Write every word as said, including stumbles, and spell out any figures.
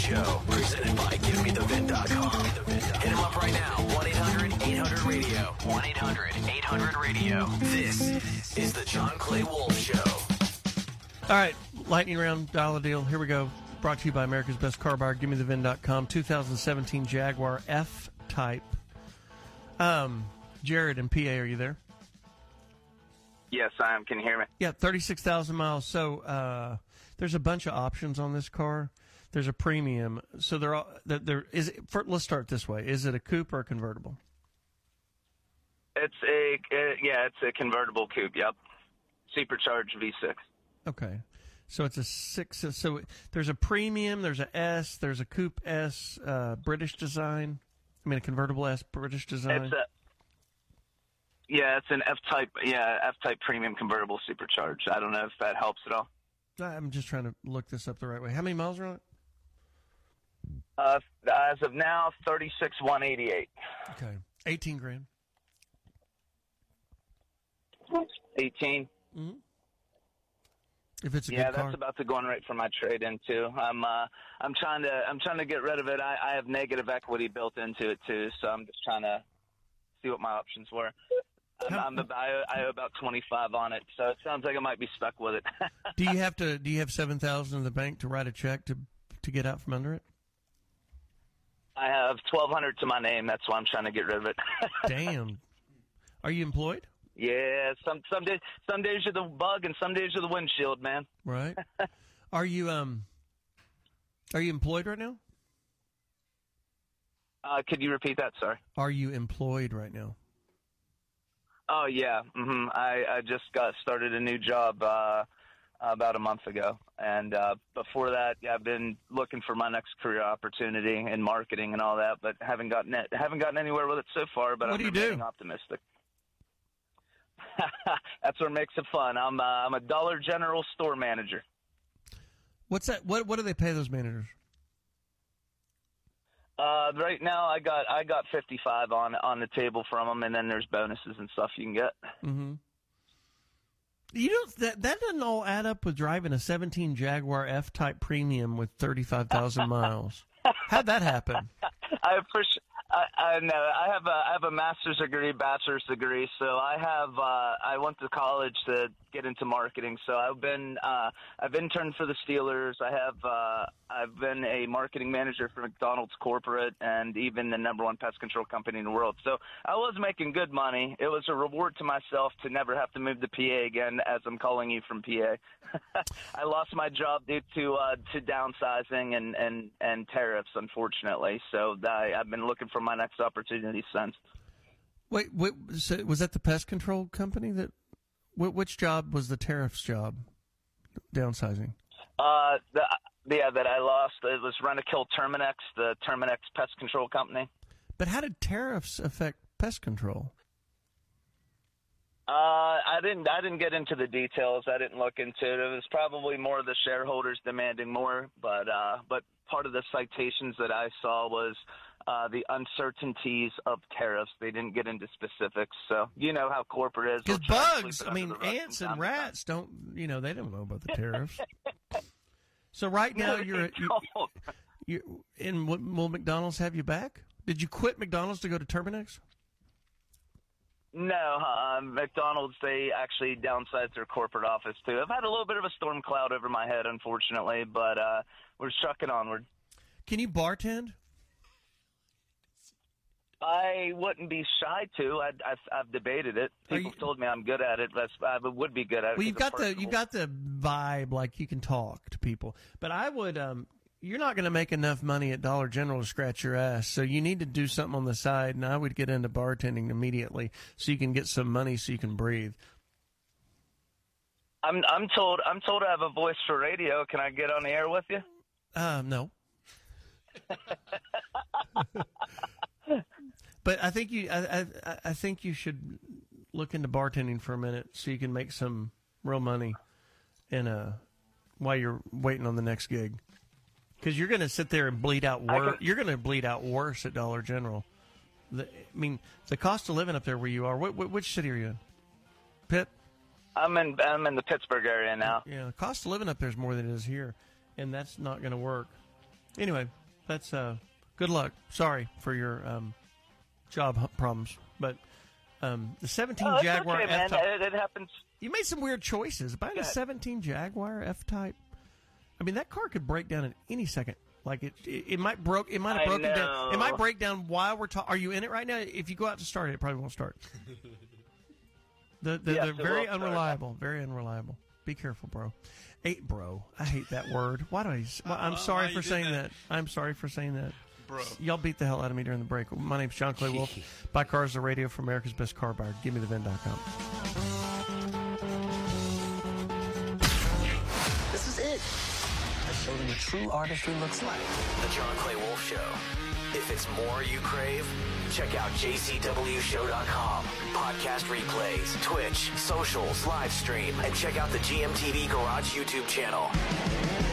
Show, presented by Give Me The Vin dot com. Hit him up right now, one eight hundred eight hundred radio. one eight hundred eight hundred radio. This is the John Clay Wolf Show. All right, lightning round, dollar deal. Here we go. Brought to you by America's Best Car Buyer, Give Me The Vin dot com. two thousand seventeen Jaguar F-Type. Um, Jared in P A, are you there? Yes, I am. Can you hear me? Yeah, thirty-six thousand miles. So uh, there's a bunch of options on this car. There's a premium. So there are there, there is it, for, let's start this way. Is it a coupe or a convertible? It's a uh, yeah, it's a convertible coupe. Yep, supercharged V six. Okay, so it's a six. So there's a premium. There's a S. There's a coupe S, uh, British design. I mean, a convertible S, British design. It's a yeah, it's an F type. Yeah, F type premium convertible supercharged. I don't know if that helps at all. I'm just trying to look this up the right way. How many miles are on it? Uh, as of now, thirty-six one eighty-eight. Okay, eighteen grand. eighteen. Mm-hmm. If it's a yeah, good car. that's about to go on right for my trade in too. I'm uh, I'm trying to I'm trying to get rid of it. I, I have negative equity built into it too, so I'm just trying to see what my options were. I'm, How, I'm about, I, I owe about twenty-five on it, so it sounds like I might be stuck with it. do you have to? Do you have seven thousand in the bank to write a check to to get out from under it? I have twelve hundred to my name. That's why I'm trying to get rid of it. Damn. Are you employed? Yeah, some some days some days you're the bug and some days you're the windshield, man. Right. Are you um are you employed right now? Uh, could you repeat that, sorry? Are you employed right now? Oh yeah. Mhm. I I just got started a new job uh about a month ago. And uh before that, yeah, I've been looking for my next career opportunity in marketing and all that, but haven't gotten it haven't gotten anywhere with it so far, but what I'm do you remaining do? optimistic. That's what makes it fun. I'm uh, I'm a Dollar General store manager. What's that? What what do they pay those managers? Uh, right now, I got I got fifty-five on on the table from them, and then there's bonuses and stuff you can get. Mm-hmm. You know that that doesn't all add up with driving a seventeen Jaguar F-Type Premium with thirty-five thousand miles. How'd that happen? I appreciate. I, I know. I have a I have a master's degree, bachelor's degree. So I have uh, I went to college to get into marketing. So I've been uh, I've interned for the Steelers. I have uh, I've been a marketing manager for McDonald's corporate and even the number one pest control company in the world. So I was making good money. It was a reward to myself to never have to move to P A again, as I'm calling you from P A. I lost my job due to uh, to downsizing and, and, and tariffs, unfortunately. So I, I've been looking for my next opportunity since. Wait, wait so was that the pest control company that? Which job was the tariffs job? Downsizing. Uh, the, yeah, that I lost. It was Rent-A-Kill Terminex, the Terminex pest control company. But how did tariffs affect pest control? Uh, I didn't. I didn't get into the details. I didn't look into it. It was probably more of the shareholders demanding more. But uh, but part of the citations that I saw was uh, the uncertainties of tariffs. They didn't get into specifics. So you know how corporate is. Because bugs, I mean, ants and rats don't. You know, they don't know about the tariffs. So right now No, you're they you, don't. you in. Will McDonald's have you back? Did you quit McDonald's to go to Terminex? No, uh, McDonald's, they actually downsized their corporate office, too. I've had a little bit of a storm cloud over my head, unfortunately, but uh, we're trucking onward. Can you bartend? I wouldn't be shy to. I, I've, I've debated it. People you, have told me I'm good at it, but I would be good at it. Well, you've got the personal. you've got the vibe, like you can talk to people. But I would, um, you're not going to make enough money at Dollar General to scratch your ass, so you need to do something on the side. And I would get into bartending immediately, so you can get some money, so you can breathe. I'm I'm told I'm told I have a voice for radio. Can I get on the air with you? Uh, no. But I think you, I, I, I think you should look into bartending for a minute, so you can make some real money, in a while you're waiting on the next gig. Because you're going to sit there and bleed out worse. You're going to bleed out worse at Dollar General. The, I mean, the cost of living up there where you are. What, what, which city are you in? Pitt. I'm in I'm in the Pittsburgh area now. Yeah, the cost of living up there is more than it is here, and that's not going to work. Anyway, that's uh, good luck. Sorry for your um, job h- problems, but um, the seventeen Oh, it's Jaguar okay, man. F-Type. It, it happens. You made some weird choices. Buying a seventeen Jaguar F-Type. I mean, that car could break down at any second. Like it, it, it might broke. It might have I broken know. down. It might break down while we're talking. Are you in it right now? If you go out to start it, it probably won't start. the, the, Yes, they're it very will start. unreliable. Very unreliable. Be careful, bro. Eight, bro. I hate that word. Why do I? Well, I'm Uh, sorry why for you did saying that? that. I'm sorry for saying that. Bro. Y'all beat the hell out of me during the break. My name's John Clay Wolf. Buy cars the radio for America's Best Car Buyer. Give me the vin dot com. This is it. I show them what true artistry looks like. The John Clay Wolf Show. If it's more you crave, check out J C W show dot com. Podcast replays, Twitch, socials, live stream, and check out the G M T V Garage YouTube channel.